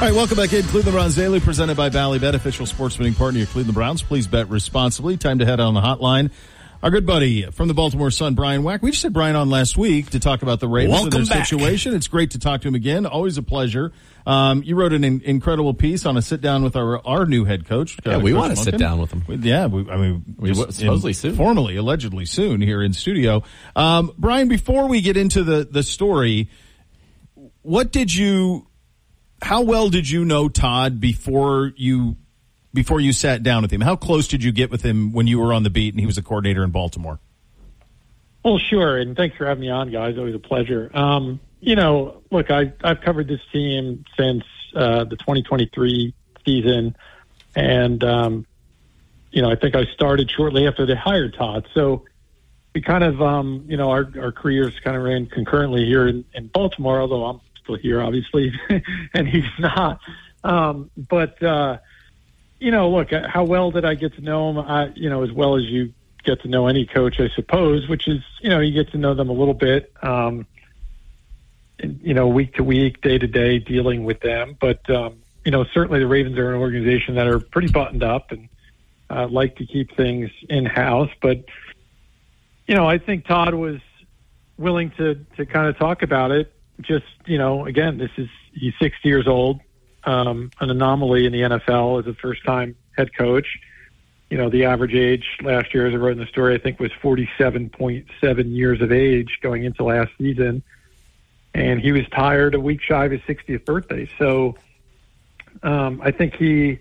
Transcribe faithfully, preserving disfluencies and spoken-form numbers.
All right, welcome back in. Cleveland Browns Daily, presented by Ballybet, official sports betting partner of Cleveland Browns. Please bet responsibly. Time to head on the hotline. Our good buddy from the Baltimore Sun, Brian Wack. We just had Brian on last week to talk about the Ravens Welcome and their back. situation. It's great to talk to him again. Always a pleasure. Um, you wrote an in- incredible piece on a sit-down with our our new head coach. Yeah, uh, we Coach want to sit Monken. down with him. Yeah, we, I mean, We just w- supposedly in- soon. Formally, allegedly soon here in studio. Um, Brian, before we get into the, the story, what did you... How well did you know Todd before you before you sat down with him? How close did you get with him when you were on the beat and he was a coordinator in Baltimore? Well, sure, and thanks for having me on, guys. Always a pleasure. Um, you know, look, I, I've covered this team since uh, the twenty twenty-three season, and, um, you know, I think I started shortly after they hired Todd. So we kind of, um, you know, our, our careers kind of ran concurrently here in, in Baltimore, although I'm still here, obviously, and he's not. Um, but, uh, you know, look, how well did I get to know him? I, you know, as well as you get to know any coach, I suppose, which is, you know, you get to know them a little bit, um, and, you know, week to week, day to day, dealing with them. But, um, you know, certainly the Ravens are an organization that are pretty buttoned up and uh, like to keep things in-house. But, you know, I think Todd was willing to, to kind of talk about it. Just, you know, again, this is, he's sixty years old, um, an anomaly in the N F L as a first-time head coach. You know, the average age last year, as I wrote in the story, I think was forty-seven point seven years of age going into last season. And he was tired a week shy of his sixtieth birthday. So um, I think he